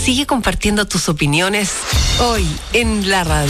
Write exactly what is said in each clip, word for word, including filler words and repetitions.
Sigue compartiendo tus opiniones hoy en la radio.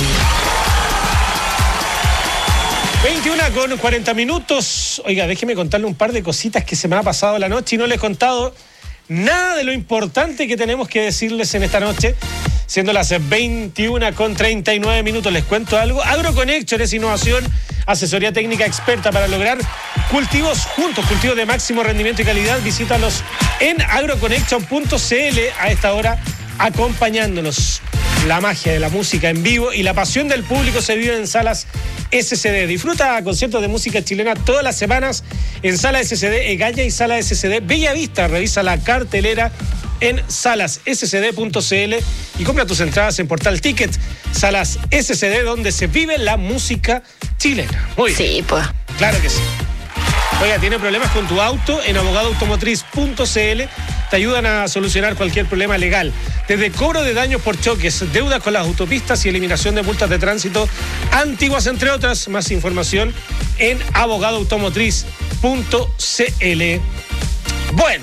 veintiuna con cuarenta minutos. Oiga, déjeme contarle un par de cositas que se me ha pasado la noche y no les he contado nada de lo importante que tenemos que decirles en esta noche. Siendo las veintiuna con treinta y nueve minutos, les cuento algo. AgroConnection es innovación, asesoría técnica experta para lograr cultivos juntos, cultivos de máximo rendimiento y calidad. Visítalos en agroconnection punto c l a esta hora, acompañándonos. La magia de la música en vivo y la pasión del público se vive en Salas S C D. Disfruta conciertos de música chilena todas las semanas en Sala S C D Egalla y Sala S C D Bellavista. Revisa la cartelera en salas s c d punto c l y compra tus entradas en Portal Ticket. Salas S C D, donde se vive la música chilena. Muy bien. Sí, pues. Claro que sí. Oiga, ¿tiene problemas con tu auto? En abogado automotriz punto c l te ayudan a solucionar cualquier problema legal. Desde cobro de daños por choques, deudas con las autopistas y eliminación de multas de tránsito antiguas, entre otras. Más información en abogado automotriz punto c l. Bueno,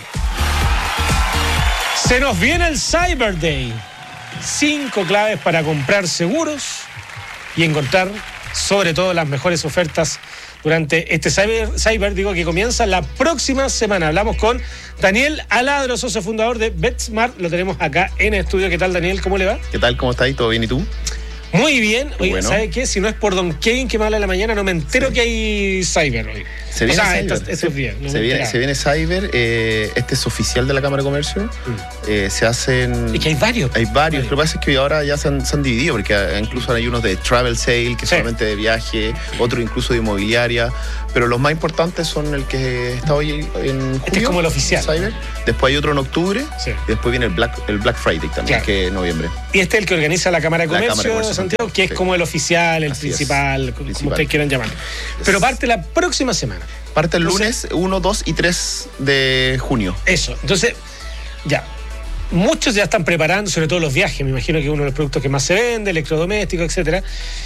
se nos viene el Cyber Day. Cinco claves para comprar seguros y encontrar sobre todo las mejores ofertas durante este cyber, cyber, digo, que comienza la próxima semana. Hablamos con Daniel Aladro, socio fundador de BetSmart. Lo tenemos acá en el estudio. ¿Qué tal, Daniel? ¿Cómo le va? ¿Qué tal? ¿Cómo está ahí? ¿Todo bien? ¿Y tú? Muy bien. Oye, bueno. ¿sabe qué? Si no es por Don Kevin que me habla en la mañana, no me entero sí. que hay cyber hoy. Se viene o sea, cyber. Estos, estos días, no se, viene, se viene cyber. Eh, este es oficial de la Cámara de Comercio. Mm. Eh, se hacen... Y que hay varios. Hay varios. varios. Lo que pasa es que ahora ya se han, se han dividido, porque incluso hay unos de travel sale, que sí. solamente de viaje, otros incluso de inmobiliaria. Pero los más importantes son el que está hoy en julio. Este es como el oficial. Cyber. Después hay otro en octubre. Sí. Y después viene el Black, el Black Friday también, claro. que es en noviembre. Y este es el que organiza la Cámara de Comercio, Cámara de Comercio de Santiago, que sí. es como el oficial, el principal, es. como principal. ustedes quieran llamar. Pero parte la próxima semana. Parte el lunes uno, dos y tres de junio. Eso. Entonces, ya. Muchos ya están preparando, sobre todo los viajes. Me imagino que es uno de los productos que más se vende, electrodomésticos, etcétera.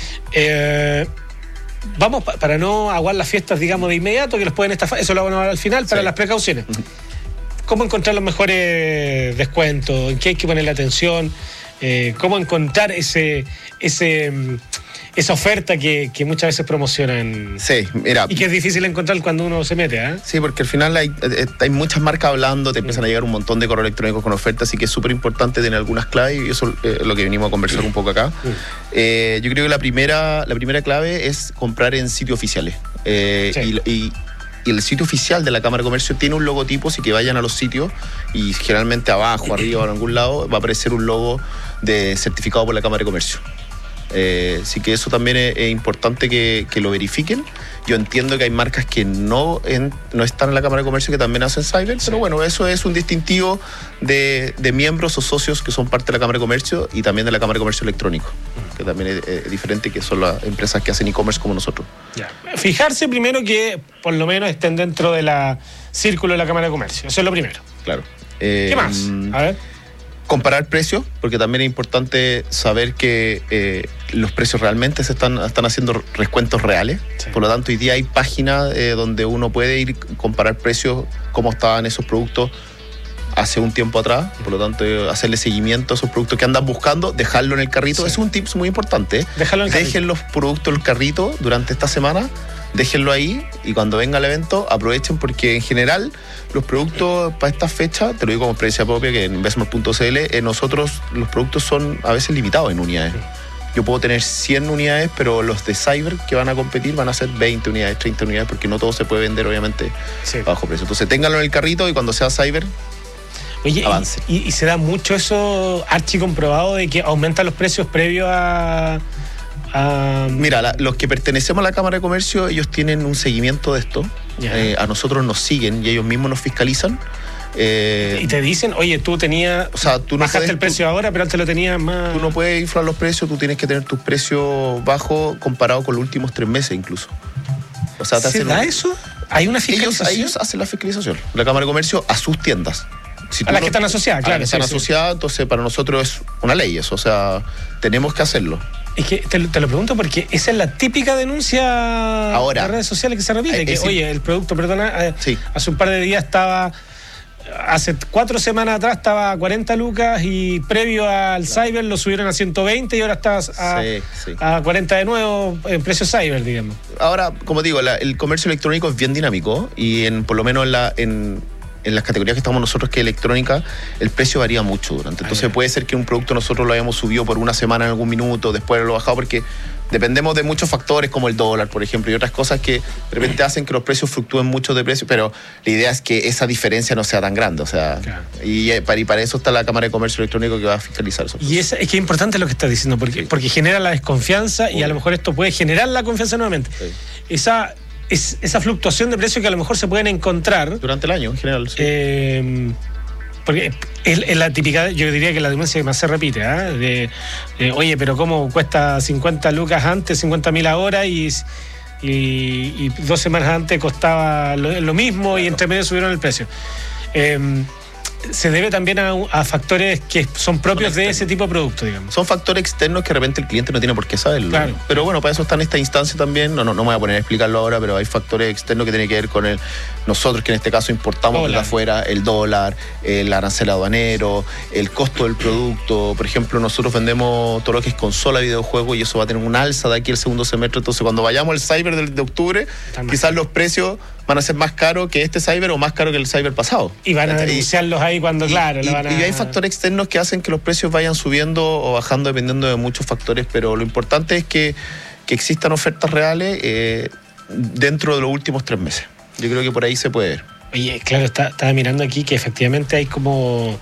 Eh, vamos, para no aguar las fiestas, digamos, de inmediato, que los pueden estafar. Eso lo vamos a ver al final, para sí. las precauciones. ¿Cómo encontrar los mejores descuentos? ¿En qué hay que ponerle atención? Eh, ¿Cómo encontrar ese... ese esa oferta que, que muchas veces promocionan? Sí, mira. Y que es difícil encontrar cuando uno se mete, ¿eh? Sí, porque al final hay, hay muchas marcas hablando, te empiezan mm. a llegar un montón de correos electrónicos con ofertas, así que es súper importante tener algunas claves, y eso es lo que venimos a conversar mm. un poco acá. Mm. Eh, yo creo que la primera, la primera clave es comprar en sitios oficiales. Eh, sí. y, y Y el sitio oficial de la Cámara de Comercio tiene un logotipo, así que vayan a los sitios y generalmente abajo, arriba o en algún lado va a aparecer un logo de certificado por la Cámara de Comercio. Eh, así que eso también es, es importante que, que lo verifiquen. Yo entiendo que hay marcas que no, en, no están en la Cámara de Comercio que también hacen cyber, sí. pero bueno, eso es un distintivo de, de miembros o socios que son parte de la Cámara de Comercio y también de la Cámara de Comercio Electrónico, que también es, es diferente, que son las empresas que hacen e-commerce como nosotros. Ya. Fijarse primero que por lo menos estén dentro de la círculo de la Cámara de Comercio, eso es lo primero. Claro. Eh, ¿Qué más? A ver. Comparar precios, porque también es importante saber que eh, los precios realmente se están, están haciendo descuentos reales. Sí. Por lo tanto, hoy día hay páginas eh, donde uno puede ir a comparar precios, cómo estaban esos productos hace un tiempo atrás. Por lo tanto, hacerle seguimiento a esos productos que andan buscando, dejarlo en el carrito. Sí. Es un tip muy importante. Dejarlo en el Dejen carrito. los productos en el carrito durante esta semana. Déjenlo ahí y cuando venga el evento aprovechen, porque en general los productos para esta fecha, te lo digo como experiencia propia, que en BetSmart punto c l eh, nosotros los productos son a veces limitados en unidades. Yo puedo tener cien unidades, pero los de Cyber que van a competir van a ser veinte unidades, treinta unidades, porque no todo se puede vender obviamente sí. a bajo precio. Entonces ténganlo en el carrito y cuando sea Cyber, Oye, avance. Y, y, y se da mucho eso archi comprobado de que aumentan los precios previos a... Uh, Mira, la, los que pertenecemos a la Cámara de Comercio, ellos tienen un seguimiento de esto. Yeah. Eh, a nosotros nos siguen y ellos mismos nos fiscalizan. Eh, y te dicen, oye, tú tenías, o sea, tú no bajaste puedes, el precio tú, ahora, pero antes lo tenías más... Tú no puedes inflar los precios, tú tienes que tener tus precios bajos comparado con los últimos tres meses incluso. O sea, te ¿Se hacen da un... eso? ¿Hay una fiscalización? Ellos, ellos hacen la fiscalización. La Cámara de Comercio a sus tiendas. Si a las no, que están asociadas, claro. A las que están sí, asociadas, sí. Entonces para nosotros es una ley eso, o sea, tenemos que hacerlo. Es que te, te lo pregunto porque esa es la típica denuncia ahora, de redes sociales que se repite, que sí. oye, el producto, perdona, sí. hace un par de días estaba hace cuatro semanas atrás estaba a cuarenta lucas y previo al claro. Cyber lo subieron a ciento veinte y ahora está a, sí, sí. a cuarenta de nuevo en precio Cyber, digamos. Ahora, como digo, la, el comercio electrónico es bien dinámico y en por lo menos en la... En, en las categorías que estamos nosotros, que electrónica, el precio varía mucho durante. Entonces Ay, puede ser que un producto nosotros lo hayamos subido por una semana en algún minuto, después lo bajado, porque dependemos de muchos factores como el dólar, por ejemplo, y otras cosas que de repente hacen que los precios fluctúen mucho de precio, pero la idea es que esa diferencia no sea tan grande. O sea, claro. y, para, y para eso está la Cámara de Comercio Electrónico que va a fiscalizar eso. Y es, es que es importante lo que estás diciendo, porque, sí. porque genera la desconfianza Uy. y a lo mejor esto puede generar la confianza nuevamente. Sí. Esa... Es esa fluctuación de precios que a lo mejor se pueden encontrar durante el año en general, sí. eh, porque es, es la típica, yo diría que la denuncia que más se repite, ¿eh? de, de oye, pero cómo cuesta cincuenta lucas antes, cincuenta mil ahora y, y, y dos semanas antes costaba lo, lo mismo claro. y entre medio subieron el precio. eh, se debe también a, a factores que son propios son de ese tipo de productos, digamos. Son factores externos que de repente el cliente no tiene por qué saberlo. Claro. Pero bueno, para eso está en esta instancia también. No, no, no me voy a poner a explicarlo ahora, pero hay factores externos que tienen que ver con el nosotros, que en este caso importamos dólar. desde afuera, el dólar, el arancel aduanero, el costo del producto. Por ejemplo, nosotros vendemos todo lo que es consola, videojuego, y eso va a tener un alza de aquí al segundo semestre. Entonces, cuando vayamos al Cyber de, de octubre, Están quizás los precios van a ser más caros que este Cyber o más caros que el Cyber pasado. Y van a denunciarlos ahí cuando, y, claro. Y, van a... y hay factores externos que hacen que los precios vayan subiendo o bajando dependiendo de muchos factores, pero lo importante es que, que existan ofertas reales eh, dentro de los últimos tres meses. Yo creo que por ahí se puede ver. Oye, claro, está, estaba mirando aquí que efectivamente hay como...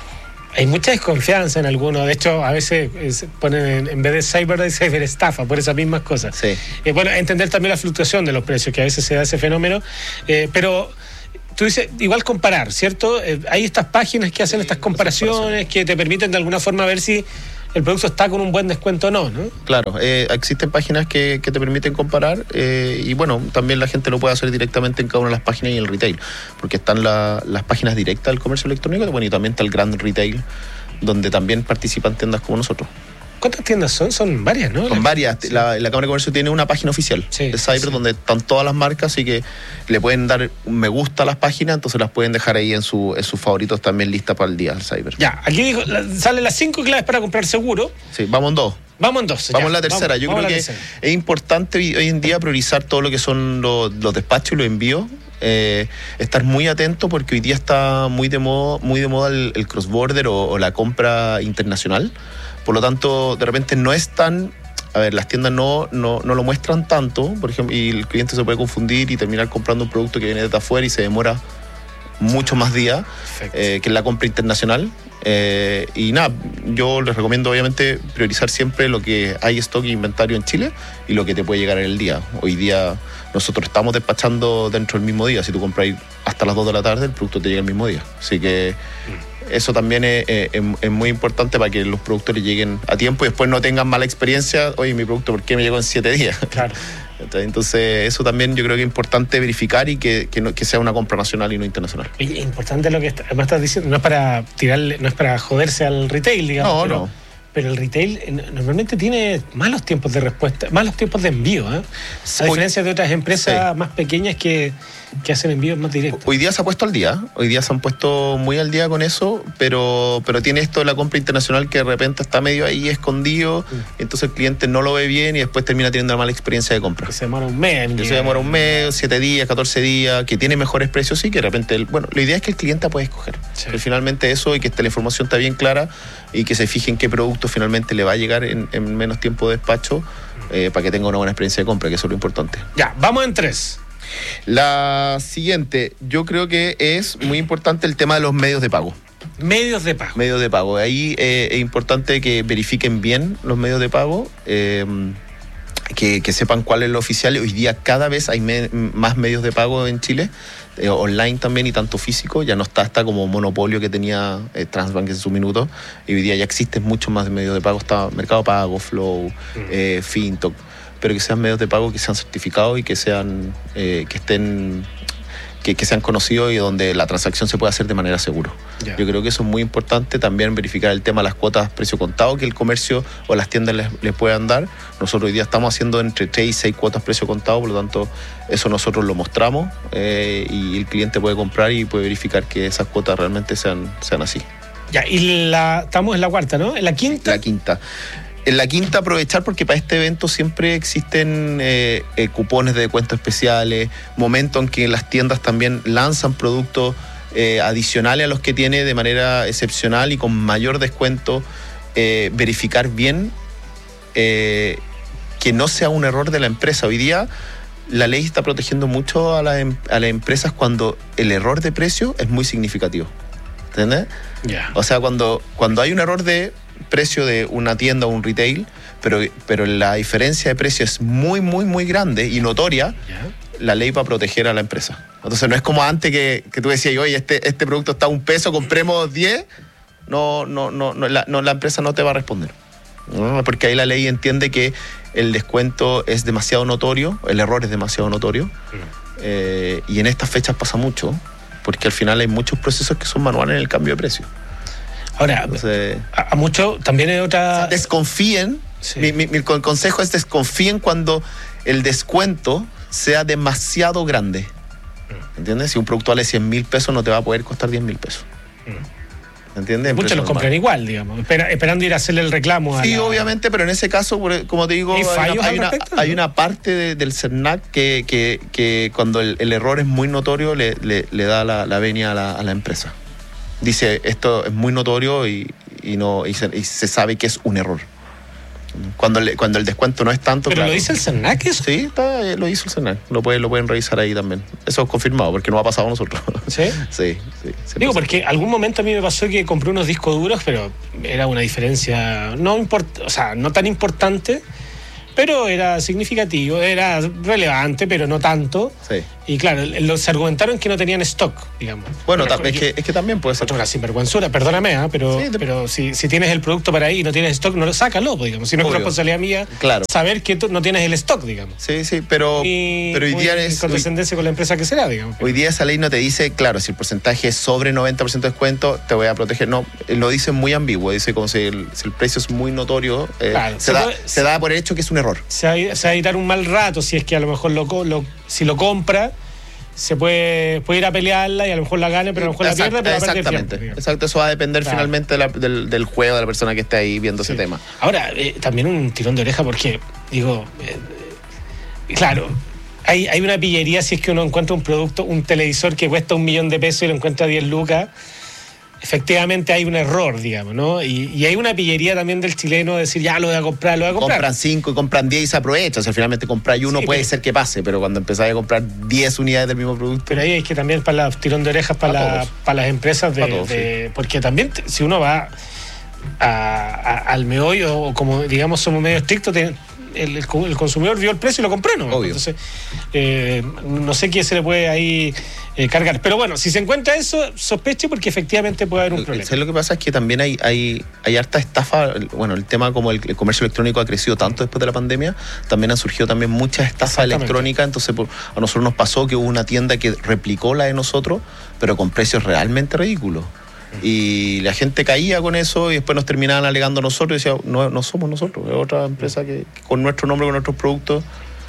Hay mucha desconfianza en algunos. De hecho, a veces eh, ponen en, en vez de cyber, de cyber estafa por esas mismas cosas. Sí. Eh, bueno, entender también la fluctuación de los precios, que a veces se da ese fenómeno. Eh, pero tú dices, igual comparar, ¿cierto? Eh, hay estas páginas que hacen sí, estas comparaciones que te permiten de alguna forma ver si el producto está con un buen descuento o no, ¿no? Claro, eh, existen páginas que, que te permiten comparar eh, y bueno, también la gente lo puede hacer directamente en cada una de las páginas y en el retail, porque están la, las páginas directas del comercio electrónico, bueno, y también está el Grand Retail, donde también participan tiendas como nosotros. ¿Cuántas tiendas son? Son varias, ¿no? Son varias. Sí. La, la Cámara de Comercio tiene una página oficial sí, de Cyber sí. donde están todas las marcas y que le pueden dar un me gusta a las páginas, entonces las pueden dejar ahí en, su, en sus favoritos también listas para el día del Cyber. Ya, aquí dijo, la, salen las cinco claves para comprar seguro. Sí, vamos en dos. Vamos en dos. Vamos en la tercera. Vamos, Yo vamos creo que tercera. Es importante hoy en día priorizar todo lo que son los, los despachos y los envíos. Eh, estar muy atento porque hoy día está muy de moda, muy de moda el, el cross-border o, o la compra internacional. Por lo tanto, de repente no es tan... A ver, las tiendas no, no, no lo muestran tanto, por ejemplo, y el cliente se puede confundir y terminar comprando un producto que viene de afuera y se demora mucho más días eh, que en la compra internacional. Eh, y nada, yo les recomiendo obviamente priorizar siempre lo que hay stock e inventario en Chile y lo que te puede llegar en el día. Hoy día nosotros estamos despachando dentro del mismo día. Si tú compras hasta las dos de la tarde, el producto te llega el mismo día. Así que eso también es, es, es muy importante para que los productores lleguen a tiempo y después no tengan mala experiencia. Oye, mi producto, ¿por qué me llegó en siete días? Claro. Entonces, eso también yo creo que es importante verificar y que, que, no, que sea una compra nacional y no internacional. Oye, es importante lo que está, me estás diciendo, no es para tirarle, no es para joderse al retail, digamos. No, pero, no. Pero el retail normalmente tiene malos tiempos de respuesta, malos tiempos de envío, ¿eh? A diferencia de otras empresas sí. más pequeñas que, que hacen envíos más directos. Hoy día se ha puesto al día, hoy día se han puesto muy al día con eso, pero, pero tiene esto de la compra internacional que de repente está medio ahí escondido, sí. entonces el cliente no lo ve bien y después termina teniendo una mala experiencia de compra. Que se demora un mes. Que se demora un mes, siete días, catorce días, que tiene mejores precios, sí, que de repente, el, bueno, la idea es que el cliente pueda escoger. Sí. Pero finalmente eso y que la información está bien clara y que se fije en qué producto finalmente le va a llegar en, en menos tiempo de despacho eh, para que tenga una buena experiencia de compra, que eso es lo importante. Ya, vamos en tres. La siguiente, yo creo que es muy importante el tema de los medios de pago. Medios de pago. Medios de pago. Ahí eh, es importante que verifiquen bien los medios de pago, eh, que, que sepan cuál es lo oficial. Hoy día cada vez hay me- más medios de pago en Chile, eh, online también y tanto físico. Ya no está hasta como monopolio que tenía eh, Transbank en su minuto. Y hoy día ya existen muchos más medios de pago. Está Mercado Pago, Flow, mm. eh, Fintok, pero que sean medios de pago que sean certificados y que sean eh, que estén que, que sean conocidos y donde la transacción se pueda hacer de manera segura. Yeah. Yo creo que eso es muy importante. También verificar el tema de las cuotas precio contado que el comercio o las tiendas les, les puedan dar. Nosotros hoy día estamos haciendo entre tres y seis cuotas precio contado, por lo tanto eso nosotros lo mostramos eh, y el cliente puede comprar y puede verificar que esas cuotas realmente sean, sean así. Ya, y la, estamos en la cuarta, ¿no? ¿En la quinta? La quinta. En la quinta aprovechar porque para este evento siempre existen eh, eh, cupones de descuento especiales, momentos en que las tiendas también lanzan productos eh, adicionales a los que tiene de manera excepcional y con mayor descuento. Eh, verificar bien eh, que no sea un error de la empresa. Hoy día la ley está protegiendo mucho a, la, a las empresas cuando el error de precio es muy significativo. ¿Entendés? Yeah. O sea, cuando, cuando hay un error de precio de una tienda o un retail, pero, pero la diferencia de precio es muy, muy, muy grande y notoria, Yeah. la ley va a proteger a la empresa. Entonces no es como antes que, que tú decías, oye, este, este producto está a un peso, compremos diez, no, no, no, no, la, no, la empresa no te va a responder. ¿No? Porque ahí la ley entiende que el descuento es demasiado notorio, el error es demasiado notorio, mm. eh, y en estas fechas pasa mucho, porque al final hay muchos procesos que son manuales en el cambio de precio. Ahora, Entonces, a, a mucho también hay otra... O sea, desconfíen, sí. mi, mi, mi consejo es desconfíen cuando el descuento sea demasiado grande. ¿Entiendes? Si un producto vale cien mil pesos no te va a poder costar diez mil pesos. ¿Entiendes? Muchos los compran igual, digamos, espera, esperando ir a hacerle el reclamo. A sí, la... obviamente, pero en ese caso, como te digo, hay una, hay una, hay una parte de, del CERNAC que, que, que cuando el, el error es muy notorio le, le, le da la, la venia a la, a la empresa. Dice, esto es muy notorio y, y, no, y, se, y se sabe que es un error. Cuando, le, cuando el descuento no es tanto... ¿Pero claro, lo dice el CERNAC eso? Sí, está, lo hizo el CERNAC. Lo pueden, lo pueden revisar ahí también. Eso es confirmado, porque no ha pasado a nosotros. ¿Sí? Sí, sí. Digo, porque algún momento a mí me pasó que compré unos discos duros, pero era una diferencia no, import, o sea, no tan importante, pero era significativo, era relevante, pero no tanto. Sí. Y claro, los argumentaron que no tenían stock, digamos. Bueno, ta- es, que, es que también puede ser. Otra sinvergüenzura, perdóname, ¿eh? pero, Sí, te- pero si, si tienes el producto para ahí y no tienes stock, no lo sácalo, digamos. Si no es Obvio. responsabilidad mía, Claro. saber que tú no tienes el stock, digamos. Sí, sí, pero, Y pero hoy muy día es... en condescendencia con la empresa que será, digamos. Hoy día esa ley no te dice, claro, si el porcentaje es sobre noventa por ciento de descuento, te voy a proteger. No, lo dice muy ambiguo. Dice como si el, si el precio es muy notorio, eh, Claro, se, se da, puede- se da por hecho que es un error. Se va, a- se va a evitar un mal rato si es que a lo mejor lo, co- lo si lo compra, se puede, puede ir a pelearla y a lo mejor la gane, pero a lo mejor Exact- la pierde, pero va a perder Exactamente. tiempo, digamos. Exacto, eso va a depender Claro. finalmente de la- del, del juego de la persona que esté ahí viendo Sí. ese tema. Ahora, eh, también un tirón de oreja porque, digo, eh, eh, claro, hay, hay una pillería si es que uno encuentra un producto, un televisor que cuesta un millón de pesos y lo encuentra a diez lucas. Efectivamente hay un error, digamos, ¿no? Y, y hay una pillería también del chileno de decir, ya lo voy a comprar, lo voy a comprar. Compran cinco y compran diez y se aprovechan. O sea, finalmente comprar uno Sí, puede pero- ser que pase, pero cuando empezáis a comprar diez unidades del mismo producto. Pero ahí es que también para los tirón de orejas para, Para la- todos. para las empresas de, Para todos, de- porque también te- si uno va a- a- al meollo o como digamos somos medio estrictos te- el, el, el consumidor vio el precio y lo compró, ¿no? Obvio. Entonces eh, no sé qué se le puede ahí eh, cargar, pero bueno, si se encuentra eso sospeche porque efectivamente puede haber un problema. ¿Sabes lo que pasa? Es que también hay, hay, hay harta estafa. Bueno, el tema como el, el comercio electrónico ha crecido tanto después de la pandemia, también han surgido también muchas estafas Exactamente. electrónicas. Entonces, por- a nosotros nos pasó que hubo una tienda que replicó la de nosotros, pero con precios realmente ridículos. Y la gente caía con eso y después nos terminaban alegando a nosotros y decía, no, no somos nosotros, es otra empresa que, que con nuestro nombre, con nuestros productos,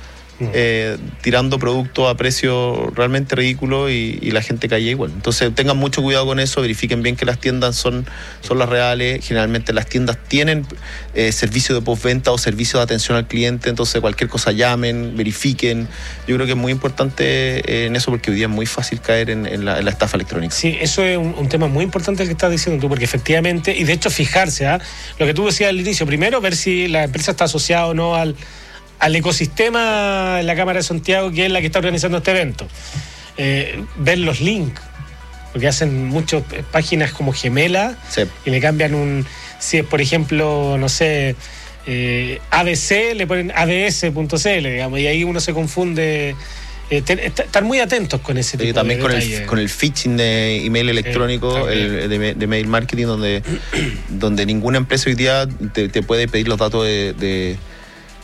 eh, tirando productos a precios realmente ridículos y, y la gente caía igual. Entonces tengan mucho cuidado con eso, verifiquen bien que las tiendas son, son las reales. Generalmente las tiendas tienen eh, servicio de postventa o servicio de atención al cliente, entonces cualquier cosa llamen, verifiquen. Yo creo que es muy importante eh, en eso porque hoy día es muy fácil caer en, en, la, en la estafa electrónica. Sí, eso es un, un tema muy importante el que estás diciendo tú, porque efectivamente, y de hecho fijarse, ¿ah? Lo que tú decías al inicio, primero ver si la empresa está asociada o no al, al ecosistema en la Cámara de Santiago, que es la que está organizando este evento. Eh, ver los links, porque hacen muchas eh, páginas como gemelas Sí. y le cambian un, si es por ejemplo, no sé, eh, A B C, le ponen A D S punto C L, digamos, y ahí uno se confunde. Eh, ten- est- estar muy atentos con ese tipo Sí, también de con detalles. el, con el phishing de email electrónico, también. el, de, ma- de mail marketing, donde, donde ninguna empresa hoy día te, te puede pedir los datos de, de,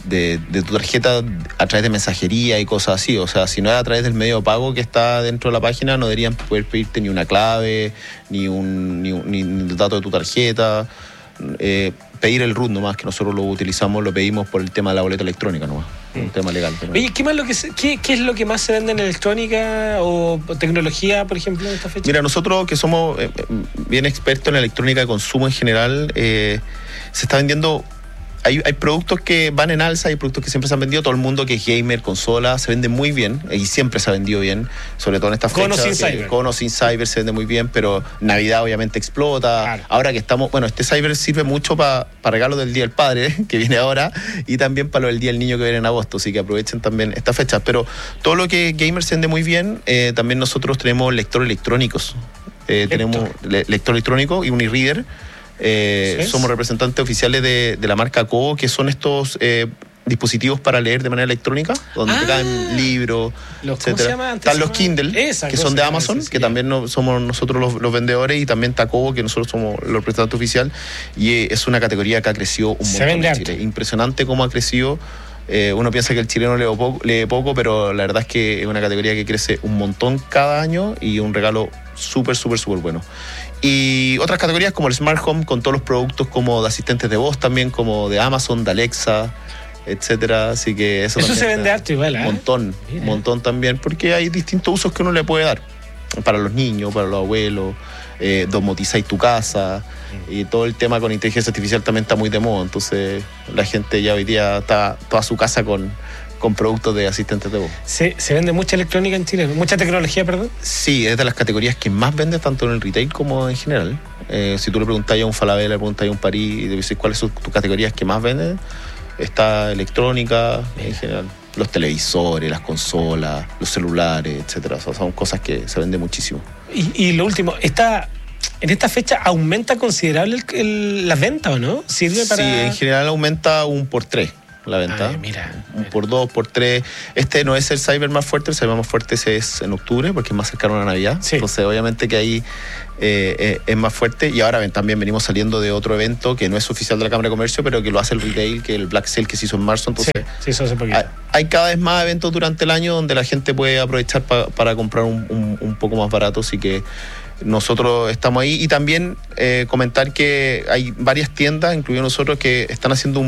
de, de tu tarjeta a través de mensajería y cosas así. O sea, si no es a través del medio de pago que está dentro de la página, no deberían poder pedirte ni una clave, ni un ni, un, ni el dato de tu tarjeta. Eh, pedir el root nomás, que nosotros lo utilizamos, lo pedimos por el tema de la boleta electrónica nomás, mm. un tema legal. Pero... Oye, ¿qué, más lo que se, qué, ¿qué es lo que más se vende en electrónica o tecnología, por ejemplo, en esta fecha? Mira, nosotros que somos eh, bien expertos en electrónica de consumo en general, eh, se está vendiendo... Hay, hay productos que van en alza, hay productos que siempre se han vendido. Todo el mundo que es gamer, consola, se vende muy bien y siempre se ha vendido bien, sobre todo en estas fechas. Con o sin cyber. Con o sin cyber se vende muy bien, pero Navidad obviamente explota. Claro. Ahora que estamos, bueno, este cyber sirve mucho para pa regalos del Día del Padre, que viene ahora, y también para lo del Día del Niño que viene en agosto, así que aprovechen también estas fechas. Pero todo lo que gamer se vende muy bien, eh, también nosotros tenemos lectores electrónicos. Eh, tenemos le, lector electrónico y un e-reader. Eh, ¿Sí? Somos representantes oficiales de, de la marca Kobo, que son estos eh, dispositivos para leer de manera electrónica, donde ah, te caen libros, los, ¿cómo se llama? Están los Kindle, Esa que son de Amazon, que también no, somos nosotros los, los vendedores, y también está Kobo, que nosotros somos los representantes oficiales, y eh, es una categoría que ha crecido un montón en Chile. Harto. Impresionante cómo ha crecido. Eh, uno piensa que el chileno lee poco, lee poco, pero la verdad es que es una categoría que crece un montón cada año y un regalo súper, súper, súper bueno. Y otras categorías como el Smart Home, con todos los productos como de asistentes de voz también, como de Amazon, de Alexa, etcétera. Así que eso, eso se vende harto igual, ¿eh? Un montón, un montón también, porque hay distintos usos que uno le puede dar. Para los niños, para los abuelos, eh, domotizáis tu casa, mm. y todo el tema con inteligencia artificial también está muy de moda. Entonces la gente ya hoy día está toda su casa con... con productos de asistentes de voz. ¿Se, ¿Se vende mucha electrónica en Chile? ¿Mucha tecnología, perdón? Sí, es de las categorías que más vende tanto en el retail como en general. Eh, si tú le preguntas a un Falabella, le preguntas a un París y le dices cuáles son tus categorías que más venden, está electrónica en general. Los televisores, las consolas, los celulares, etcétera. O sea, son cosas que se venden muchísimo. Y, y lo último, está... ¿En esta fecha aumenta considerable el, el, las ventas o no? ¿Sirve para...? Sí, en general aumenta un por tres. La venta, Ay, mira, un mira. por dos, por tres. Este no es el cyber más fuerte, el cyber más fuerte ese es en octubre, porque es más cercano a la Navidad. Sí. Entonces, obviamente que ahí eh, eh, es más fuerte. Y ahora ven, también venimos saliendo de otro evento que no es oficial de la Cámara de Comercio, pero que lo hace el retail, que el Black Sale que se hizo en marzo. Entonces, sí, sí, eso hace poquito. Hay, hay cada vez más eventos durante el año donde la gente puede aprovechar pa, para comprar un, un, un poco más barato, así que nosotros estamos ahí. Y también eh, comentar que hay varias tiendas, incluido nosotros, que están haciendo un